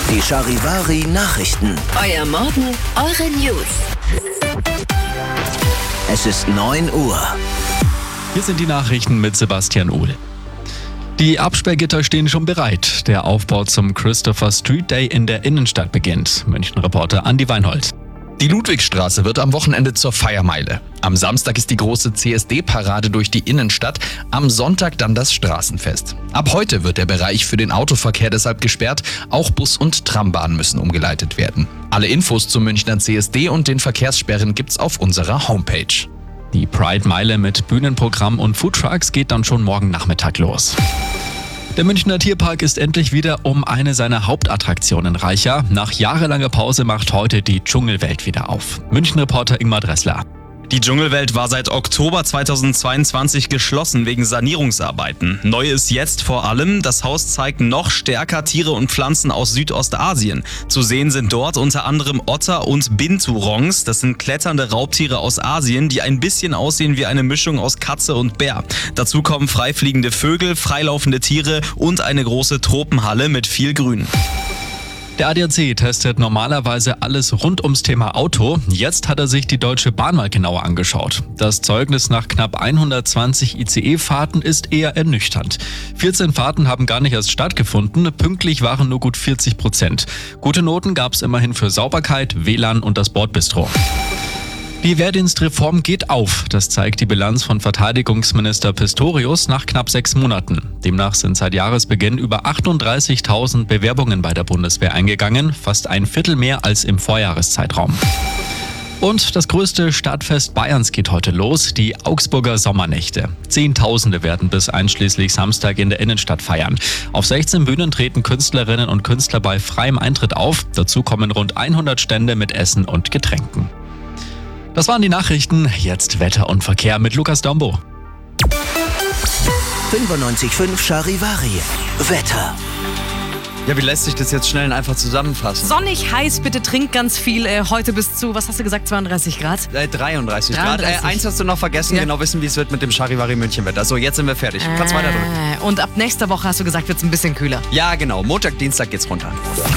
Die Charivari Nachrichten. Euer Morgen, eure News. Es ist 9 Uhr. Hier sind die Nachrichten mit Sebastian Uhl. Die Absperrgitter stehen schon bereit. Der Aufbau zum Christopher Street Day in der Innenstadt beginnt. München-Reporter Andi Weinhold. Die Ludwigstraße wird am Wochenende zur Feiermeile. Am Samstag ist die große CSD-Parade durch die Innenstadt, am Sonntag dann das Straßenfest. Ab heute wird der Bereich für den Autoverkehr deshalb gesperrt, auch Bus- und Trambahnen müssen umgeleitet werden. Alle Infos zum Münchner CSD und den Verkehrssperren gibt's auf unserer Homepage. Die Pride-Meile mit Bühnenprogramm und Foodtrucks geht dann schon morgen Nachmittag los. Der Münchner Tierpark ist endlich wieder um eine seiner Hauptattraktionen reicher. Nach jahrelanger Pause macht heute die Dschungelwelt wieder auf. München-Reporter Ingmar Dressler. Die Dschungelwelt war seit Oktober 2022 geschlossen wegen Sanierungsarbeiten. Neu ist jetzt vor allem, das Haus zeigt noch stärker Tiere und Pflanzen aus Südostasien. Zu sehen sind dort unter anderem Otter und Binturongs. Das sind kletternde Raubtiere aus Asien, die ein bisschen aussehen wie eine Mischung aus Katze und Bär. Dazu kommen freifliegende Vögel, freilaufende Tiere und eine große Tropenhalle mit viel Grün. Der ADAC testet normalerweise alles rund ums Thema Auto. Jetzt hat er sich die Deutsche Bahn mal genauer angeschaut. Das Zeugnis nach knapp 120 ICE-Fahrten ist eher ernüchternd. 14 Fahrten haben gar nicht erst stattgefunden, pünktlich waren nur gut 40%. Gute Noten gab es immerhin für Sauberkeit, WLAN und das Bordbistro. Die Wehrdienstreform geht auf. Das zeigt die Bilanz von Verteidigungsminister Pistorius nach knapp 6 Monaten. Demnach sind seit Jahresbeginn über 38.000 Bewerbungen bei der Bundeswehr eingegangen, fast ein Viertel mehr als im Vorjahreszeitraum. Und das größte Stadtfest Bayerns geht heute los, die Augsburger Sommernächte. Zehntausende werden bis einschließlich Samstag in der Innenstadt feiern. Auf 16 Bühnen treten Künstlerinnen und Künstler bei freiem Eintritt auf. Dazu kommen rund 100 Stände mit Essen und Getränken. Das waren die Nachrichten. Jetzt Wetter und Verkehr mit Lukas Dombo. 95.5 Charivari. Wetter. Ja, wie lässt sich das jetzt schnell und einfach zusammenfassen? Sonnig, heiß, bitte trink ganz viel. Heute bis zu, was hast du gesagt, 32 Grad? 33 Grad. 33. Eins hast du noch vergessen, Ja. Genau wissen, wie es wird mit dem Charivari München-Wetter. So, jetzt sind wir fertig. Kannst weiterdrücken. Und ab nächster Woche, hast du gesagt, wird es ein bisschen kühler. Ja, genau. Montag, Dienstag geht's runter.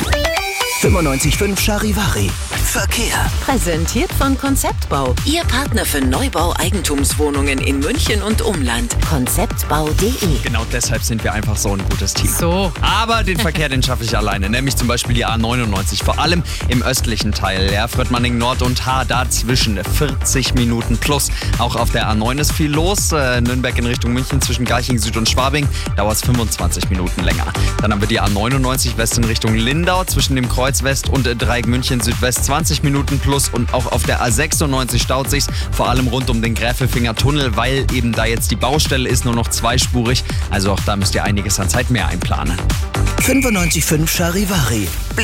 95.5 Charivari. Verkehr. Präsentiert von Konzeptbau. Ihr Partner für Neubau Eigentumswohnungen in München und Umland. Konzeptbau.de. Genau deshalb sind wir einfach so ein gutes Team. So. Aber den Verkehr, den schaffe ich alleine. Nämlich zum Beispiel die A99. Vor allem im östlichen Teil. Ja, Fröttmanning Nord und Haar dazwischen. 40 Minuten plus. Auch auf der A9 ist viel los. Nürnberg in Richtung München zwischen Garching Süd und Schwabing dauert es 25 Minuten länger. Dann haben wir die A99 West in Richtung Lindau zwischen dem Kreuz West und Dreieck München Südwest 20 Minuten plus. Und auch auf der A96 staut sich's, vor allem rund um den Gräfelfinger Tunnel, weil eben da jetzt die Baustelle ist, nur noch zweispurig. Also auch da müsst ihr einiges an Zeit mehr einplanen. 95.5 Charivari.